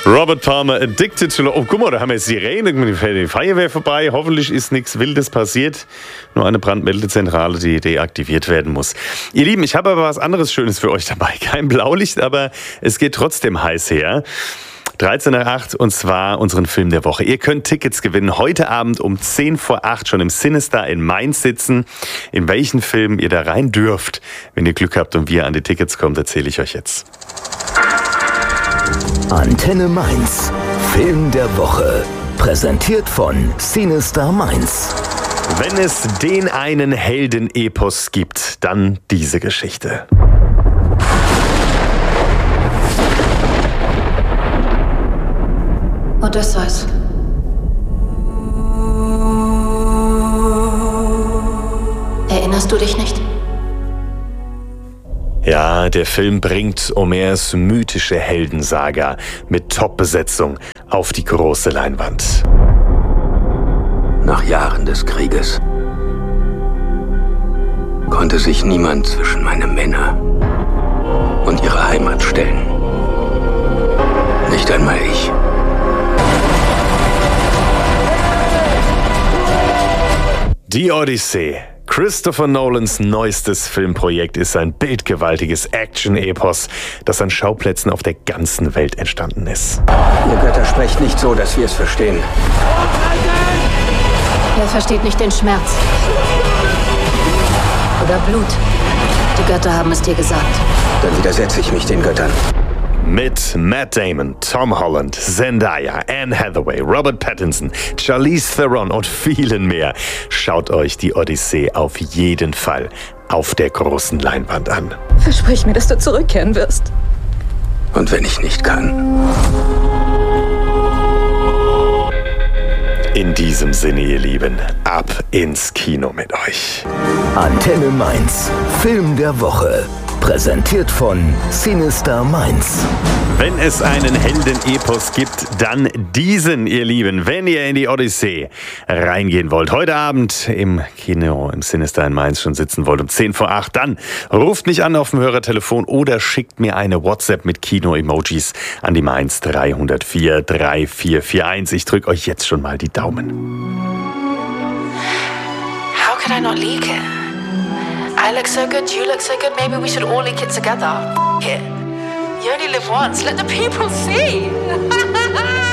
Robert Palmer, Addicted to Love. Oh, guck mal, da haben wir jetzt Sirene, die Feuerwehr vorbei. Hoffentlich ist nichts Wildes passiert. Nur eine Brandmeldezentrale, die deaktiviert werden muss. Ihr Lieben, ich habe aber was anderes Schönes für euch dabei. Kein Blaulicht, aber es geht trotzdem heiß her. 13:08 und zwar unseren Film der Woche. Ihr könnt Tickets gewinnen. Heute Abend um 7:50 schon im Cinestar in Mainz sitzen. In welchen Film ihr da rein dürft, wenn ihr Glück habt und wir an die Tickets kommt, erzähle ich euch jetzt. Antenne Mainz. Film der Woche. Präsentiert von Cinestar Mainz. Wenn es den einen Heldenepos gibt, dann diese Geschichte. Odysseus. Erinnerst du dich nicht? Ja, der Film bringt Homers mythische Heldensaga mit Top-Besetzung auf die große Leinwand. Nach Jahren des Krieges konnte sich niemand zwischen meine Männer und ihre Heimat stellen. Nicht einmal ich. Die Odyssee. Christopher Nolans neuestes Filmprojekt ist ein bildgewaltiges Action-Epos, das an Schauplätzen auf der ganzen Welt entstanden ist. Ihr Götter sprecht nicht so, dass wir es verstehen. Wer versteht nicht den Schmerz? Oder Blut? Die Götter haben es dir gesagt. Dann widersetze ich mich den Göttern. Mit Matt Damon, Tom Holland, Zendaya, Anne Hathaway, Robert Pattinson, Charlize Theron und vielen mehr. Schaut euch die Odyssee auf jeden Fall auf der großen Leinwand an. Versprich mir, dass du zurückkehren wirst. Und wenn ich nicht kann? In diesem Sinne, ihr Lieben, ab ins Kino mit euch. Antenne Mainz. Film der Woche. Präsentiert von Cinestar Mainz. Wenn es einen Heldenepos gibt, dann diesen, ihr Lieben. Wenn ihr in die Odyssee reingehen wollt, heute Abend im Kino, im Cinestar in Mainz schon sitzen wollt, um 7:50, dann ruft mich an auf dem Hörertelefon oder schickt mir eine WhatsApp mit Kino-Emojis an die Mainz 304 3441. Ich drücke euch jetzt schon mal die Daumen. How could I not leak it? I look so good, you look so good, maybe we should all leak it together. Here. You only live once, let the people see.